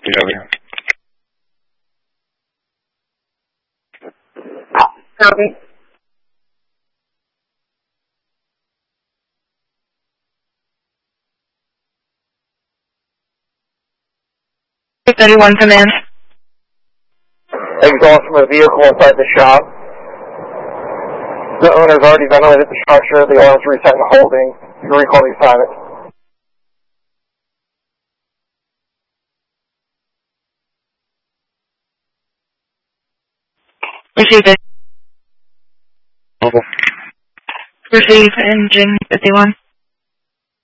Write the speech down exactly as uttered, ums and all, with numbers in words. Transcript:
Copy. thirty-one command. Exhaust from a vehicle inside the shop. The owner's already ventilated the structure. The alarm's reset and holding. You can recall the assignment. Receive it. Receive engine fifty-one.